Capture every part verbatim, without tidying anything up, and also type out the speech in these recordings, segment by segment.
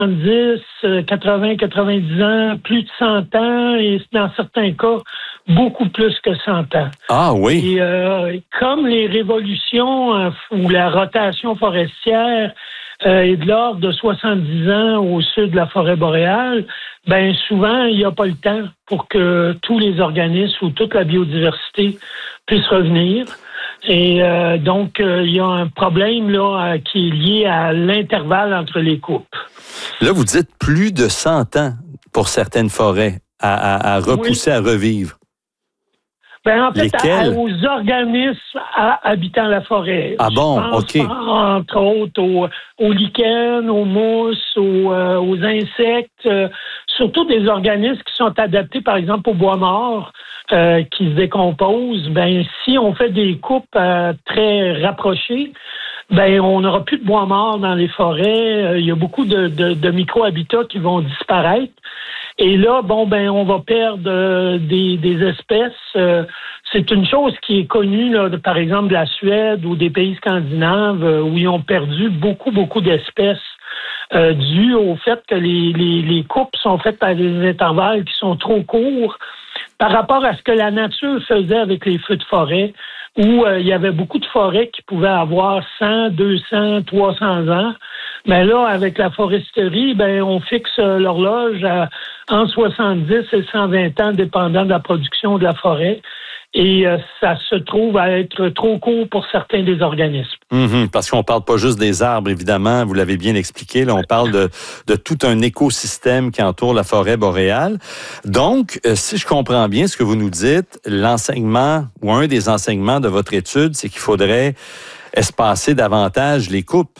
soixante-dix, quatre-vingts, quatre-vingt-dix ans, plus de cent ans et dans certains cas, beaucoup plus que cent ans. Ah oui? Et euh, comme les révolutions euh, ou la rotation forestière euh, est de l'ordre de soixante-dix ans au sud de la forêt boréale, ben souvent, il n'y a pas le temps pour que tous les organismes ou toute la biodiversité puissent revenir. Et euh, donc, euh, il y a un problème là qui est lié à l'intervalle entre les coupes. Là, vous dites plus de cent ans pour certaines forêts à, à, à repousser, oui. à revivre. Ben, en fait, Lesquels? À, aux organismes à, habitant la forêt. Ah bon, Je pense, OK. Entre autres, aux, aux lichens, aux mousses, aux, euh, aux insectes, euh, surtout des organismes qui sont adaptés, par exemple, au bois mort, euh, qui se décomposent. Ben, si on fait des coupes euh, très rapprochées, ben, on n'aura plus de bois mort dans les forêts. Euh, il y a beaucoup de, de, de micro-habitats qui vont disparaître. Et là, bon, ben, on va perdre euh, des, des espèces. Euh, c'est une chose qui est connue, là, de, par exemple, de la Suède ou des pays scandinaves, euh, où ils ont perdu beaucoup, beaucoup d'espèces euh, dues au fait que les, les, les coupes sont faites à des intervalles qui sont trop courts par rapport à ce que la nature faisait avec les feux de forêt, où euh, il y avait beaucoup de forêts qui pouvaient avoir cent, deux cents, trois cents ans. Mais là, avec la foresterie, ben on fixe euh, l'horloge à entre soixante-dix et cent vingt ans, dépendant de la production de la forêt. Et euh, ça se trouve à être trop court pour certains des organismes. Mmh, parce qu'on parle pas juste des arbres, évidemment, vous l'avez bien expliqué. Là, on parle de, de tout un écosystème qui entoure la forêt boréale. Donc, euh, si je comprends bien ce que vous nous dites, l'enseignement ou un des enseignements de votre étude, c'est qu'il faudrait espacer davantage les coupes.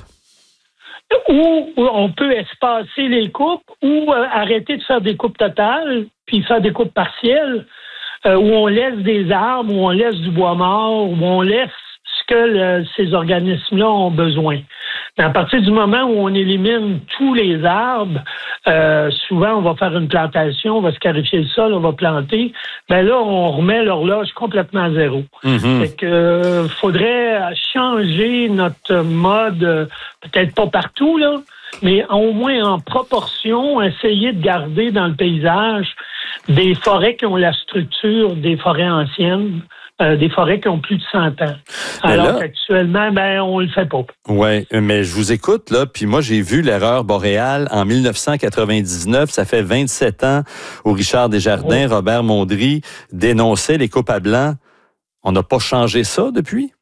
Ou on peut espacer les coupes ou euh, arrêter de faire des coupes totales, puis faire des coupes partielles, euh, où on laisse des arbres, où on laisse du bois mort, où on laisse ce que le, ces organismes-là ont besoin. Mais à partir du moment où on élimine tous les arbres, euh, souvent on va faire une plantation, on va scarifier le sol, on va planter, ben là on remet l'horloge complètement à zéro. Mm-hmm. Fait que euh, faudrait changer notre mode, euh, peut-être pas partout là, mais au moins en proportion, essayer de garder dans le paysage des forêts qui ont la structure des forêts anciennes. Euh, des forêts qui ont plus de cent ans. Alors là, qu'actuellement, ben, on le fait pas. Oui, mais je vous écoute, là, puis moi, j'ai vu l'erreur boréale en dix-neuf cent quatre-vingt-dix-neuf. Ça fait vingt-sept ans où Richard Desjardins, oh. Robert Mondry dénonçaient les coupes à blanc. On n'a pas changé ça depuis?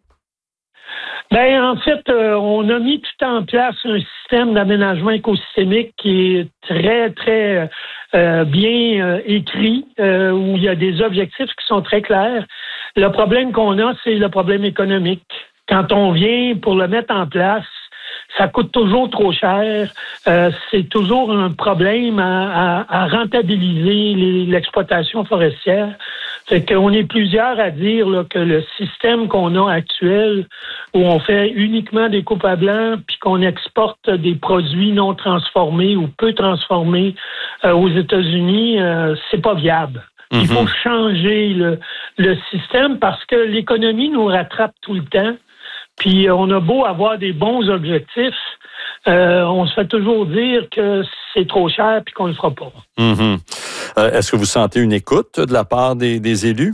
Ben, en fait, euh, on a mis tout en place un système d'aménagement écosystémique qui est très, très euh, bien euh, écrit, euh, où il y a des objectifs qui sont très clairs. Le problème qu'on a, c'est le problème économique. Quand on vient pour le mettre en place, ça coûte toujours trop cher. Euh, c'est toujours un problème à, à, à rentabiliser les, l'exploitation forestière. Fait qu'on est plusieurs à dire là, que le système qu'on a actuel, où on fait uniquement des coupes à blanc, puis qu'on exporte des produits non transformés ou peu transformés euh, aux États-Unis, euh, c'est pas viable. Mm-hmm. Il faut changer le, le système parce que l'économie nous rattrape tout le temps. Puis on a beau avoir des bons objectifs, euh, on se fait toujours dire que c'est trop cher puis qu'on le fera pas. Mm-hmm. Euh, est-ce que vous sentez une écoute de la part des, des élus?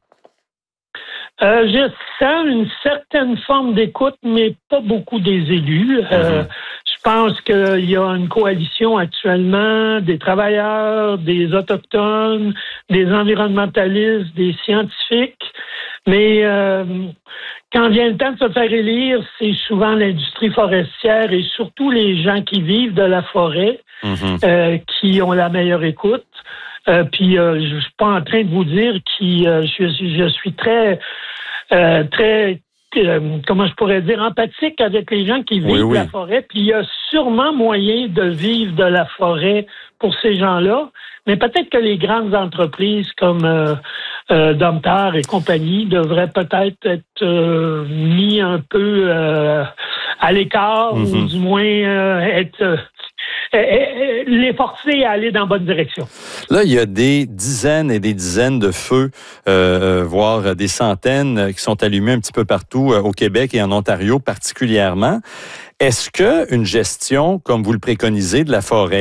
Euh, je sens une certaine forme d'écoute, mais pas beaucoup des élus. Mm-hmm. Euh, je pense qu'il y a une coalition actuellement des travailleurs, des autochtones, des environnementalistes, des scientifiques, mais euh, quand vient le temps de se faire élire, c'est souvent l'industrie forestière et surtout les gens qui vivent de la forêt mm-hmm. euh, qui ont la meilleure écoute. Euh, puis euh, je suis pas en train de vous dire que euh, je, je suis très, euh, très, euh, comment je pourrais dire, empathique avec les gens qui vivent oui, oui. de la forêt. Puis il y a sûrement moyen de vivre de la forêt pour ces gens-là. Mais peut-être que les grandes entreprises comme euh, euh, Domtar et compagnie devraient peut-être être euh, mis un peu euh, à l'écart mm-hmm. ou du moins euh, être... Euh, euh, les forcer à aller dans la bonne direction. Là, il y a des dizaines et des dizaines de feux, euh, voire des centaines qui sont allumés un petit peu partout au Québec et en Ontario particulièrement. Est-ce qu'une gestion, comme vous le préconisez, de la forêt